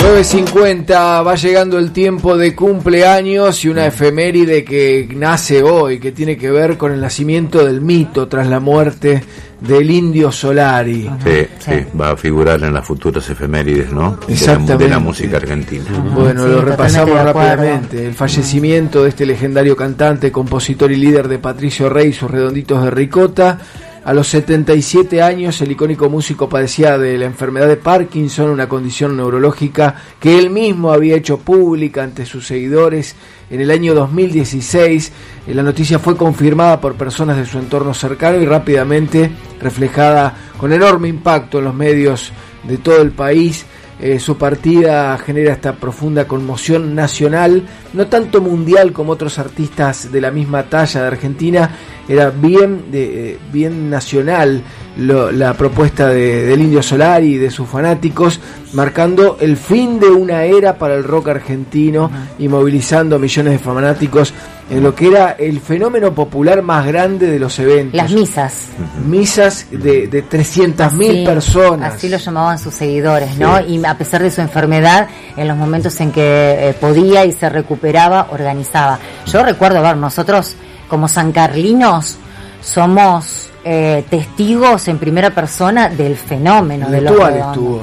9:50, va llegando el tiempo de cumpleaños y una efeméride que nace hoy, que tiene que ver con el nacimiento del mito tras la muerte del Indio Solari. Sí, va a figurar en las futuras efemérides, ¿no? Exactamente. De la música argentina. Bueno, lo repasamos rápidamente. El fallecimiento de este legendario cantante, compositor y líder de Patricio Rey y sus Redonditos de Ricota. A los 77 años, el icónico músico padecía de la enfermedad de Parkinson, una condición neurológica que él mismo había hecho pública ante sus seguidores en el año 2016. La noticia fue confirmada por personas de su entorno cercano y rápidamente reflejada con enorme impacto en los medios de todo el país. Su partida genera esta profunda conmoción nacional, no tanto mundial como otros artistas de la misma talla de Argentina. Era bien nacional la propuesta del Indio Solari y de sus fanáticos, marcando el fin de una era para el rock argentino y movilizando millones de fanáticos en lo que era el fenómeno popular más grande de los eventos. Las misas. Misas de 300.000 personas. Así lo llamaban sus seguidores, ¿no? Y a pesar de su enfermedad, en los momentos en que podía y se recuperaba, organizaba. Yo recuerdo, nosotros como sancarlinos somos testigos en primera persona del fenómeno de los Redondos.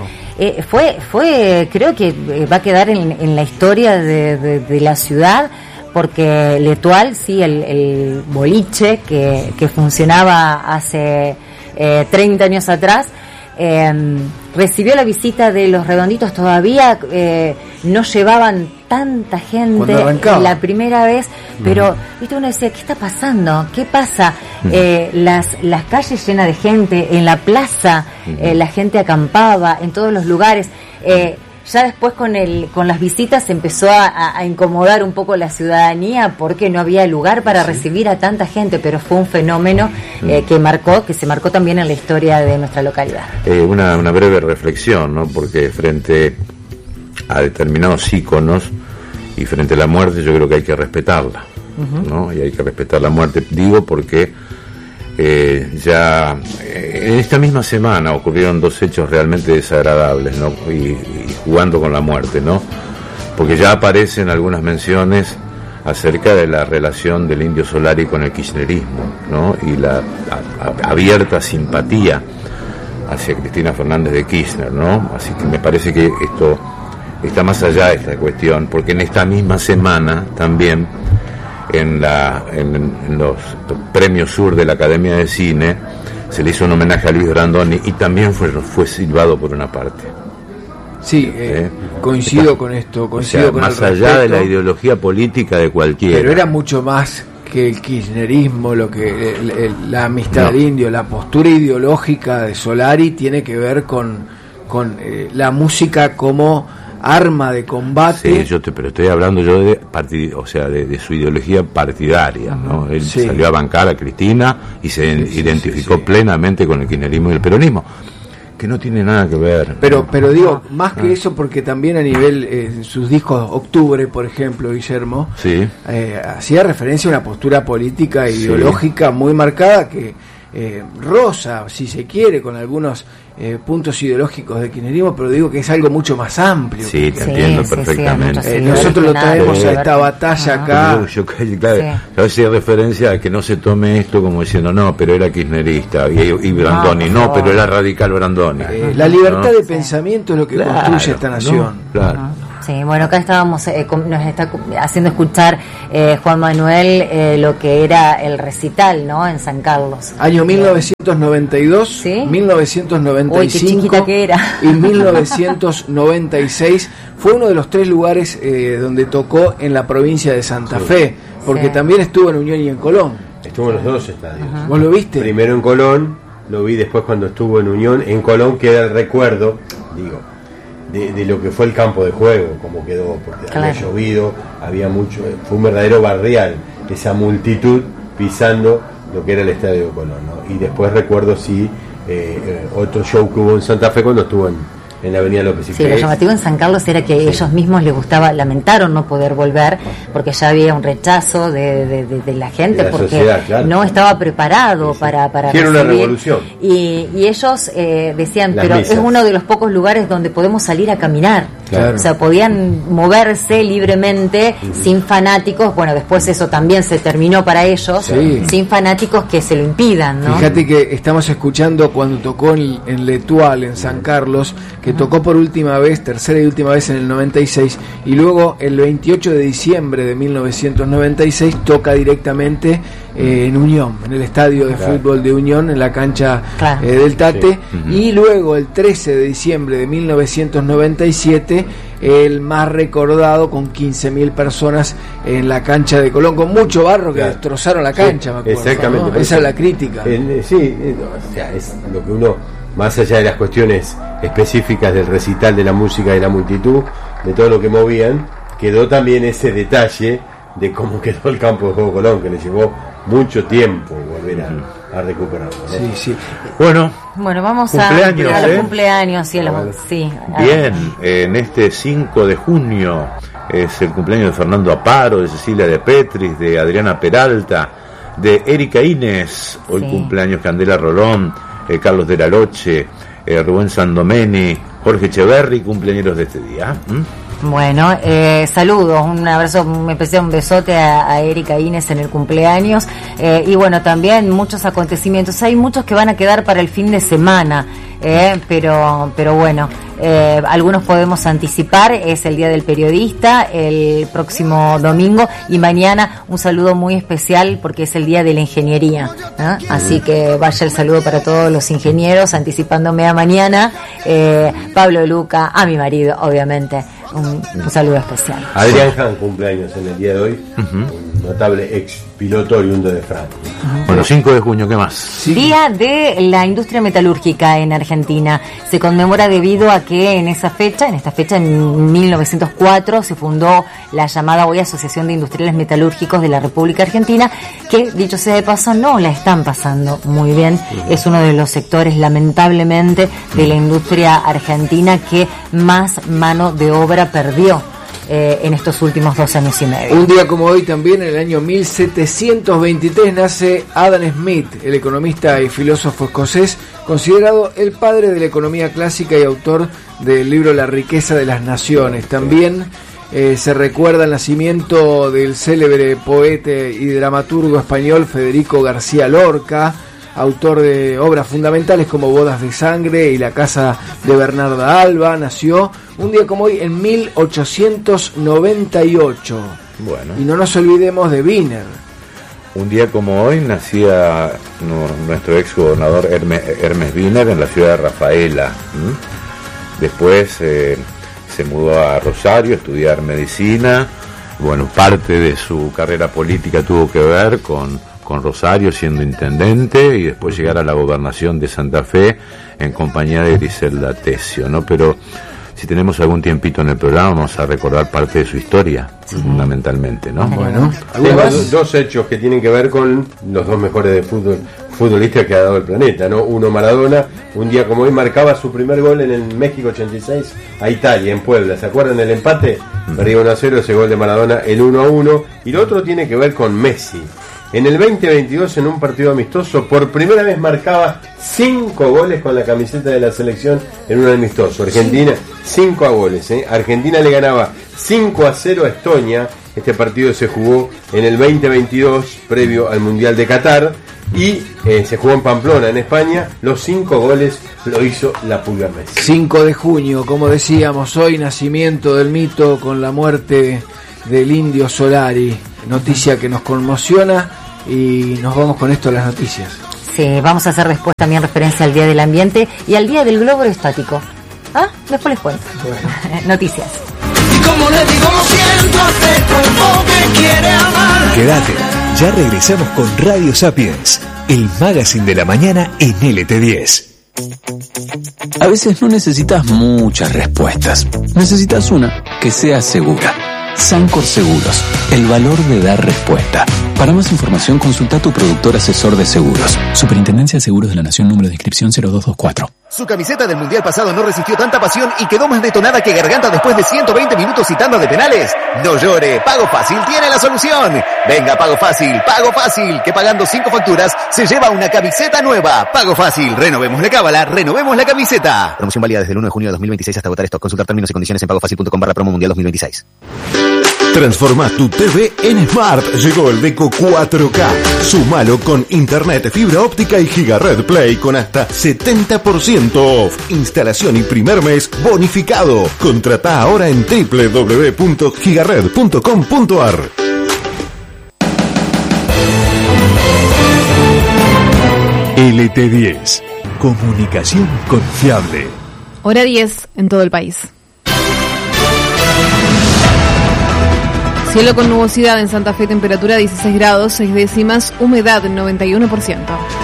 Fue creo que va a quedar en la historia de la ciudad, porque L'Etoile, sí, el boliche que funcionaba hace 30 años atrás, recibió la visita de los Redonditos. Todavía no llevaban tanta gente la primera vez, pero viste, uno decía, ¿qué está pasando? ¿Qué pasa? Las calles llenas de gente, en la plaza la gente acampaba, en todos los lugares. Ya después con las visitas se empezó a incomodar un poco la ciudadanía porque no había lugar para recibir a tanta gente, pero fue un fenómeno que se marcó también en la historia de nuestra localidad. Una breve reflexión, ¿no? Porque frente a determinados íconos y frente a la muerte, yo creo que hay que respetarla, ¿no? Y hay que respetar la muerte, digo, porque ya en esta misma semana ocurrieron dos hechos realmente desagradables, ¿no? Y jugando con la muerte, ¿no? Porque ya aparecen algunas menciones acerca de la relación del Indio Solari con el kirchnerismo, ¿no? Y la abierta simpatía hacia Cristina Fernández de Kirchner, ¿no? Así que me parece que esto está más allá de esta cuestión, porque en esta misma semana también en los premios Sur de la Academia de Cine se le hizo un homenaje a Luis Brandoni y también fue silbado por una parte. Sí, coincido con esto, coincido con más allá de la ideología política de cualquiera. Pero era mucho más que el kirchnerismo, la amistad del indio, la postura ideológica de Solari tiene que ver con la música como arma de combate. Sí, pero estoy hablando yo de su ideología partidaria, ¿no? Él salió a bancar a Cristina y se identificó plenamente con el kirchnerismo y el peronismo, que no tiene nada que ver. Pero digo, más que eso, porque también a nivel sus discos Octubre, por ejemplo, Guillermo, hacía referencia a una postura política e ideológica muy marcada que rosa, si se quiere, con algunos puntos ideológicos del kirchnerismo, pero digo que es algo mucho más amplio. Sí, te entiendo perfectamente. Nosotros lo traemos a esta batalla acá. A veces hay referencia a que no se tome esto como diciendo, no, pero era kirchnerista, y Brandoni, no, pero era radical Brandoni. La libertad de pensamiento es lo que construye esta nación. Sí, bueno, acá estábamos, nos está haciendo escuchar Juan Manuel lo que era el recital, ¿no? En San Carlos. Año 1992, 1995 Uy, qué chiquita que era. Y 1996 fue uno de los 3 lugares donde tocó en la provincia de Santa Fe, porque también estuvo en Unión y en Colón. Estuvo en los 2 estadios. ¿Vos lo viste? Primero en Colón, lo vi después cuando estuvo en Unión. En Colón queda el recuerdo, de lo que fue el campo de juego, cómo quedó, porque había llovido, había mucho, fue un verdadero barrial, esa multitud pisando lo que era el estadio de Colón, ¿no? Y después recuerdo otro show que hubo en Santa Fe cuando estuvo en la avenida López y Sí, lo llamativo en San Carlos era que ellos mismos les gustaba, lamentaron no poder volver porque ya había un rechazo de la gente, de la porque sociedad, no estaba preparado para recibir una revolución. Y ellos decían, pero es uno de los pocos lugares donde podemos salir a caminar. O sea, podían moverse libremente, sin fanáticos. Bueno, después eso también se terminó para ellos, sin fanáticos que se lo impidan, ¿no? Fíjate que estamos escuchando cuando tocó en L'Etoile, en San Carlos, que tocó por última vez, tercera y última vez en el 96, y luego el 28 de diciembre de 1996 toca directamente en Unión, en el estadio de fútbol de Unión, en la cancha del Tate, y luego el 13 de diciembre de 1997 el más recordado con 15.000 personas en la cancha de Colón, con mucho barro que destrozaron la cancha, me acuerdo, exactamente, ¿no? Esa es la crítica. O sea, es lo que uno, más allá de las cuestiones específicas del recital, de la música, de la multitud, de todo lo que movían, quedó también ese detalle de cómo quedó el campo de juego Colón, que le llevó mucho tiempo volver a recuperarlo, ¿no? Bueno, vamos a los cumpleaños. Bien, en este 5 de junio es el cumpleaños de Fernando Aparo, de Cecilia de Petris, de Adriana Peralta, de Erika Inés, hoy cumpleaños Candela Rolón, Carlos de la Loche, Rubén Sandomeni, Jorge Echeverri, cumpleaños de este día. Bueno, saludos, un abrazo, un besote a Erika Inés en el cumpleaños, y bueno, también muchos acontecimientos, hay muchos que van a quedar para el fin de semana, pero bueno, algunos podemos anticipar. Es el Día del Periodista el próximo domingo, y mañana un saludo muy especial porque es el Día de la Ingeniería, ¿no? Así que vaya el saludo para todos los ingenieros, anticipándome a mañana, Pablo Luca, a mi marido, obviamente. Un saludo especial. Adrián Han cumpleaños en el día de hoy, un notable ex piloto oriundo de Francia. Bueno, 5 de junio, ¿qué más? Día de la industria metalúrgica en Argentina. Se conmemora debido a que en esta fecha, en 1904, se fundó la llamada hoy Asociación de Industriales Metalúrgicos de la República Argentina, que, dicho sea de paso, no la están pasando muy bien. Es uno de los sectores, lamentablemente, de la industria argentina que más mano de obra perdió en estos últimos 2 años y medio. Un día como hoy también, en el año 1723, nace Adam Smith, el economista y filósofo escocés, considerado el padre de la economía clásica y autor del libro La riqueza de las naciones. También se recuerda el nacimiento del célebre poeta y dramaturgo español Federico García Lorca, autor de obras fundamentales como Bodas de Sangre y La Casa de Bernarda Alba. Nació un día como hoy en 1898. Bueno. Y no nos olvidemos de Wiener. Un día como hoy nacía nuestro ex gobernador Hermes Wiener en la ciudad de Rafaela. Después se mudó a Rosario a estudiar medicina. Bueno, parte de su carrera política tuvo que ver con Rosario siendo intendente, y después llegar a la gobernación de Santa Fe en compañía de Griselda Tesio, ¿no? Pero si tenemos algún tiempito en el programa, vamos a recordar parte de su historia, fundamentalmente, ¿no? Bueno, tengo dos hechos que tienen que ver con los dos mejores futbolistas que ha dado el planeta, ¿no? Uno, Maradona, un día como hoy marcaba su primer gol en el México 86 a Italia, en Puebla. ¿Se acuerdan del empate? Perdía 1-0, ese gol de Maradona, el 1-1. Y lo otro tiene que ver con Messi. En el 2022, en un partido amistoso, por primera vez marcaba 5 goles con la camiseta de la selección en un amistoso. Argentina, 5 goles. Argentina le ganaba 5-0 a Estonia. Este partido se jugó en el 2022, previo al Mundial de Qatar. Y se jugó en Pamplona, en España. Los 5 goles lo hizo la Pulga Messi. 5 de junio, como decíamos, hoy nacimiento del mito con la muerte del Indio Solari. Noticia que nos conmociona, y nos vamos con esto a las noticias. Sí, vamos a hacer después también referencia al Día del Ambiente y al Día del Globo Aerostático. Después les cuento. Bueno. Noticias. Y como le digo, lo siento, acepto el que quiere amar. Quédate, ya regresamos con Radio Sapiens, el magazine de la mañana en LT10. A veces no necesitas muchas respuestas, necesitas una que sea segura. Sancor Seguros, el valor de dar respuesta. Para más información, consulta a tu productor asesor de seguros. Superintendencia de Seguros de la Nación, número de inscripción 0224. Su camiseta del Mundial pasado no resistió tanta pasión y quedó más detonada que Garganta después de 120 minutos y tanda de penales. No llore, Pago Fácil tiene la solución. Venga, Pago Fácil, que pagando 5 facturas se lleva una camiseta nueva. Pago Fácil, renovemos la cábala, renovemos la camiseta. Promoción válida desde el 1 de junio de 2026 hasta agotar stock. Consultar términos y condiciones en pagofacil.com/promo mundial 2026. Transforma tu TV en Smart. Llegó el Deco 4K. Sumalo con internet, fibra óptica y Gigared Play con hasta 70% off. Instalación y primer mes bonificado. Contratá ahora en www.gigared.com.ar. LT10. Comunicación confiable. Hora 10 en todo el país. Cielo con nubosidad en Santa Fe, temperatura 16 grados, 6 décimas, humedad 91%.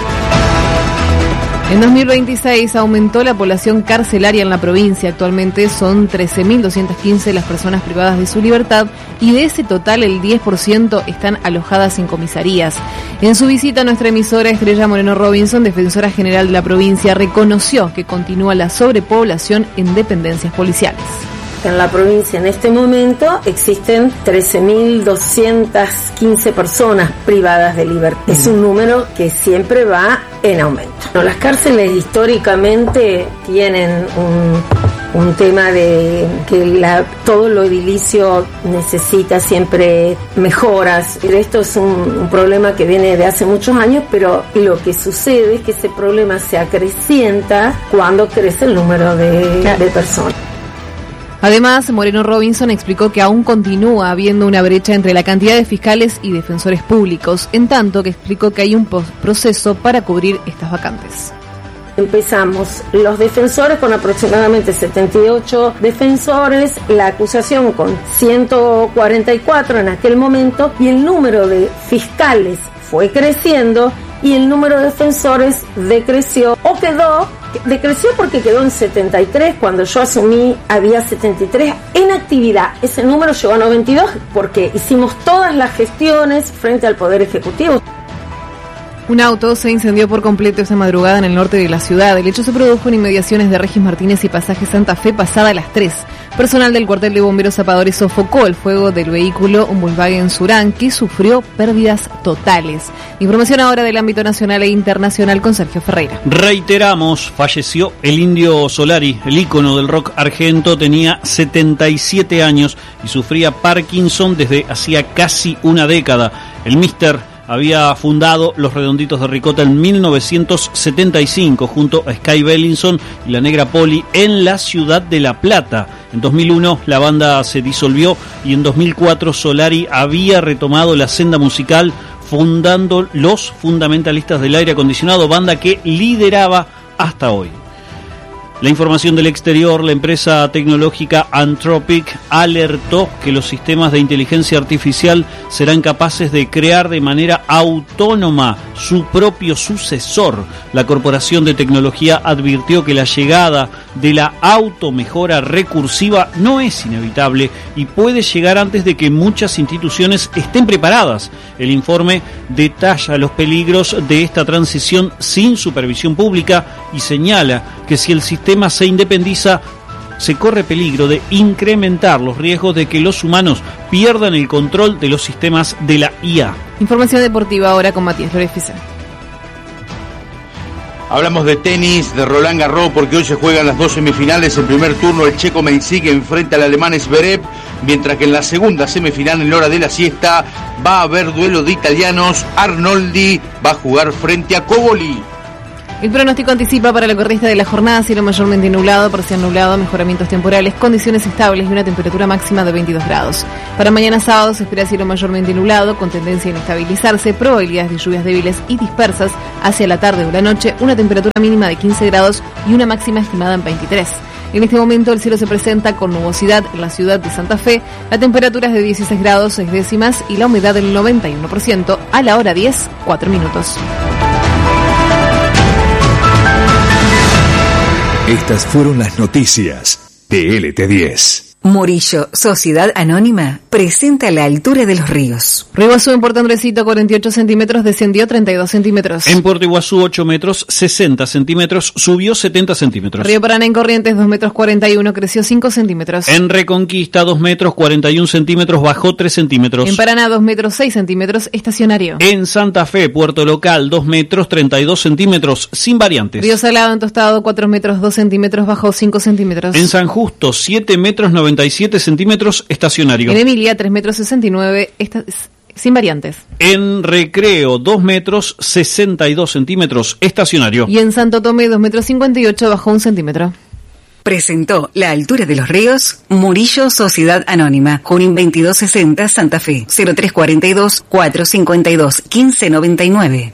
En 2026 aumentó la población carcelaria en la provincia. Actualmente son 13.215 las personas privadas de su libertad y de ese total el 10% están alojadas en comisarías. En su visita a nuestra emisora, Estrella Moreno Robinson, defensora general de la provincia, reconoció que continúa la sobrepoblación en dependencias policiales. En la provincia en este momento existen 13.215 personas privadas de libertad. Es un número que siempre va en aumento. Las cárceles históricamente tienen un tema de que todo lo edilicio necesita siempre mejoras. Esto es un problema que viene de hace muchos años, pero lo que sucede es que ese problema se acrecienta cuando crece el número de personas. Además, Moreno Robinson explicó que aún continúa habiendo una brecha entre la cantidad de fiscales y defensores públicos, en tanto que explicó que hay un proceso para cubrir estas vacantes. Empezamos los defensores con aproximadamente 78 defensores, la acusación con 144 en aquel momento, y el número de fiscales fue creciendo y el número de defensores decreció porque quedó en 73. Cuando yo asumí había 73 en actividad. Ese número llegó a 92 porque hicimos todas las gestiones frente al Poder Ejecutivo. Un auto se incendió por completo esa madrugada en el norte de la ciudad. El hecho se produjo en inmediaciones de Regis Martínez y Pasaje Santa Fe pasada las 3. Personal del cuartel de bomberos Zapadores sofocó el fuego del vehículo, un Volkswagen Surán, que sufrió pérdidas totales. Información ahora del ámbito nacional e internacional con Sergio Ferreira. Reiteramos, falleció el Indio Solari, el ícono del rock argento, tenía 77 años y sufría Parkinson desde hacía casi una década. El Mister había fundado Los Redonditos de Ricota en 1975 junto a Sky Bellinson y la Negra Poli en la ciudad de La Plata. En 2001 la banda se disolvió y en 2004 Solari había retomado la senda musical fundando Los Fundamentalistas del Aire Acondicionado, banda que lideraba hasta hoy. La información del exterior, la empresa tecnológica Anthropic alertó que los sistemas de inteligencia artificial serán capaces de crear de manera autónoma su propio sucesor. La corporación de tecnología advirtió que la llegada de la automejora recursiva no es inevitable y puede llegar antes de que muchas instituciones estén preparadas. El informe detalla los peligros de esta transición sin supervisión pública y señala que si el sistema se independiza, se corre peligro de incrementar los riesgos de que los humanos pierdan el control de los sistemas de la IA. Información deportiva ahora con Matías Lorefice. Hablamos de tenis, de Roland Garros, porque hoy se juegan las 2 semifinales. En primer turno el checo Mensik enfrenta al alemán Zverev, mientras que en la segunda semifinal, en la hora de la siesta, va a haber duelo de italianos. Arnoldi va a jugar frente a Coboli. El pronóstico anticipa para lo que resta de la jornada cielo mayormente nublado, parcial nublado, mejoramientos temporales, condiciones estables y una temperatura máxima de 22 grados. Para mañana sábado se espera cielo mayormente nublado, con tendencia a inestabilizarse, probabilidades de lluvias débiles y dispersas hacia la tarde o la noche, una temperatura mínima de 15 grados y una máxima estimada en 23. En este momento el cielo se presenta con nubosidad en la ciudad de Santa Fe, la temperatura es de 16 grados 6 décimas y la humedad del 91%, a la hora 10, 4 minutos. Estas fueron las noticias de LT10. Murillo, Sociedad Anónima, presenta La Altura de los Ríos. Río Iguazú en Puerto Andresito, 48 centímetros, descendió 32 centímetros. En Puerto Iguazú, 8 metros, 60 centímetros, subió 70 centímetros. Río Paraná en Corrientes, 2 metros 41, creció 5 centímetros. En Reconquista, 2 metros 41 centímetros, bajó 3 centímetros. En Paraná, 2 metros 6 centímetros, estacionario. En Santa Fe, Puerto Local, 2 metros 32 centímetros, sin variantes. Río Salado en Tostado, 4 metros 2 centímetros, bajó 5 centímetros. En San Justo, 7 metros 97 centímetros, estacionario. En Emilia, 3 metros 69, sin variantes. En Recreo, 2 metros 62 centímetros, estacionario. Y en Santo Tomé, 2 metros 58, bajó 1 centímetro. Presentó La Altura de los Ríos, Murillo, Sociedad Anónima, Junín 2260, Santa Fe, 0342 452 1599.